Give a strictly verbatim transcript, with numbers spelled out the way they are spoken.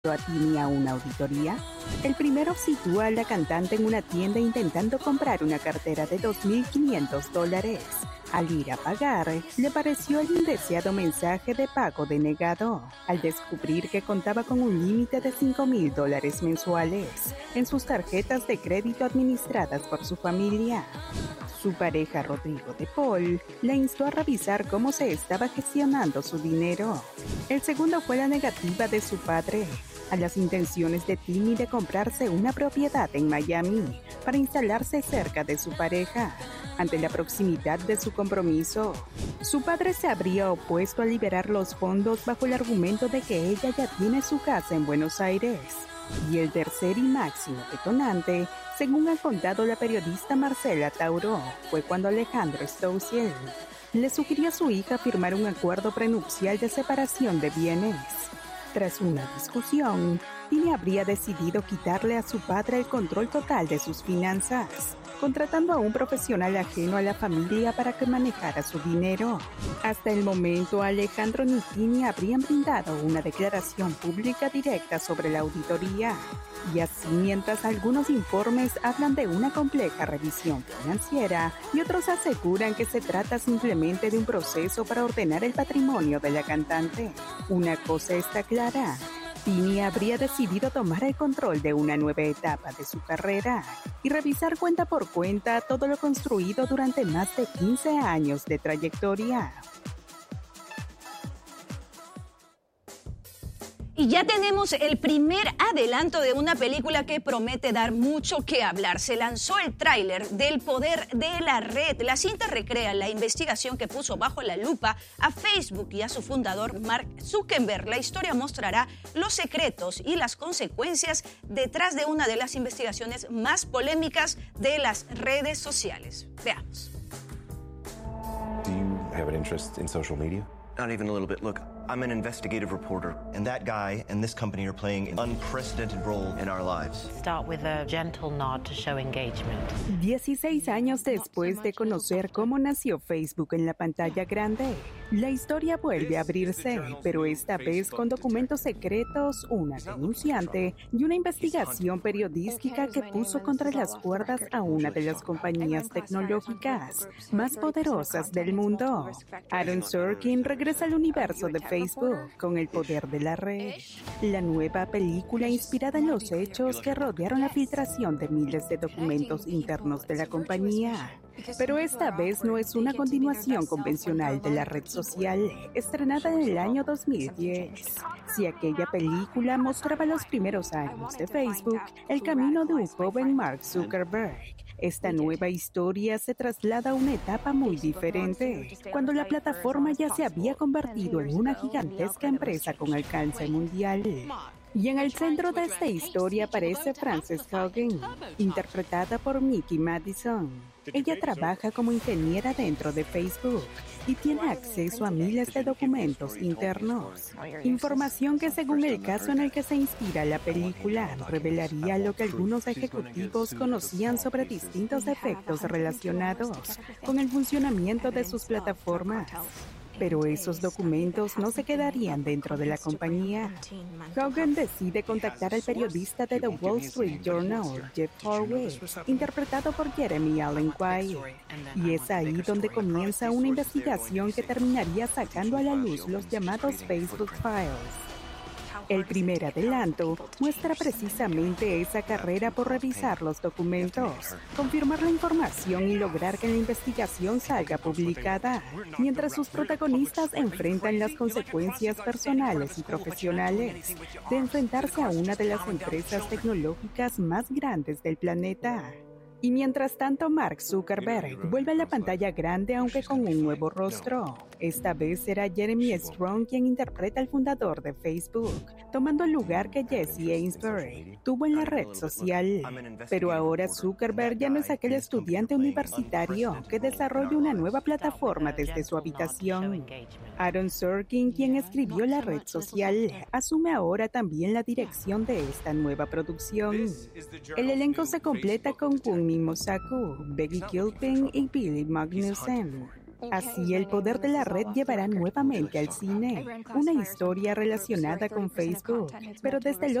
a Tini a una auditoría? El primero sitúa a la cantante en una tienda intentando comprar una cartera de dos mil quinientos dólares. Al ir a pagar, le apareció el indeseado mensaje de pago denegado, al descubrir que contaba con un límite de cinco mil dólares mensuales en sus tarjetas de crédito administradas por su familia. Su pareja Rodrigo de Paul la instó a revisar cómo se estaba gestionando su dinero. El segundo fue la negativa de su padre a las intenciones de Tini de comprarse una propiedad en Miami para instalarse cerca de su pareja. Ante la proximidad de su compromiso, su padre se habría opuesto a liberar los fondos bajo el argumento de que ella ya tiene su casa en Buenos Aires. Y el tercer y máximo detonante, según ha contado la periodista Marcela Tauro, fue cuando Alejandro Stossiel le sugirió a su hija firmar un acuerdo prenupcial de separación de bienes. Tras una discusión, Tini habría decidido quitarle a su padre el control total de sus finanzas, contratando a un profesional ajeno a la familia para que manejara su dinero. Hasta el momento, Alejandro ni Tini habrían brindado una declaración pública directa sobre la auditoría. Y así, mientras algunos informes hablan de una compleja revisión financiera y otros aseguran que se trata simplemente de un proceso para ordenar el patrimonio de la cantante, una cosa está clara: Tini habría decidido tomar el control de una nueva etapa de su carrera y revisar cuenta por cuenta todo lo construido durante más de quince años de trayectoria. Y ya tenemos el primer adelanto de una película que promete dar mucho que hablar. Se lanzó el tráiler del Poder de la Red. La cinta recrea la investigación que puso bajo la lupa a Facebook y a su fundador Mark Zuckerberg. La historia mostrará los secretos y las consecuencias detrás de una de las investigaciones más polémicas de las redes sociales. Veamos. Do you have an interest in social media? Not even a little bit. Look, I'm an investigative reporter, and that guy and this company are playing an unprecedented role in our lives. Start with a gentle nod to show engagement. dieciséis años después de conocer cómo nació Facebook en la pantalla grande, la historia vuelve a abrirse, pero esta vez con documentos secretos, una denunciante y una investigación periodística que puso contra las cuerdas a una de las compañías tecnológicas más poderosas del mundo. Aaron Sorkin regresa al universo de Facebook con El Poder de la Red, la nueva película inspirada en los hechos que rodearon la filtración de miles de documentos internos de la compañía. Pero esta vez no es una continuación convencional de la red social, estrenada en el año dos mil diez. Si aquella película mostraba los primeros años de Facebook, el camino de un joven Mark Zuckerberg, esta nueva historia se traslada a una etapa muy diferente, cuando la plataforma ya se había convertido en una gigantesca empresa con alcance mundial. Y en el centro de esta historia aparece Frances Haugen, interpretada por Mickey Madison. Ella trabaja como ingeniera dentro de Facebook y tiene acceso a miles de documentos internos. Información que, según el caso en el que se inspira la película, revelaría lo que algunos ejecutivos conocían sobre distintos efectos relacionados con el funcionamiento de sus plataformas. Pero esos documentos no se quedarían dentro de la compañía. Haugen decide contactar al periodista de The Wall Street Journal, Jeff Horwitz, interpretado por Jeremy Allen White. Y es ahí donde comienza una investigación que terminaría sacando a la luz los llamados Facebook Files. El primer adelanto muestra precisamente esa carrera por revisar los documentos, confirmar la información y lograr que la investigación salga publicada, mientras sus protagonistas enfrentan las consecuencias personales y profesionales de enfrentarse a una de las empresas tecnológicas más grandes del planeta. Y mientras tanto, Mark Zuckerberg vuelve a la pantalla grande, aunque con un nuevo rostro. Esta vez será Jeremy Strong quien interpreta al fundador de Facebook, tomando el lugar que Jesse Eisenberg tuvo en la red social. Pero ahora Zuckerberg ya no es aquel estudiante universitario que desarrolla una nueva plataforma desde su habitación. Aaron Sorkin, quien escribió la red social, asume ahora también la dirección de esta nueva producción. El elenco se completa con Kunmi Mosaku, Becky Gilpin y Billy Magnussen. Así, el poder de la red llevará nuevamente al cine una historia relacionada con Facebook, pero desde el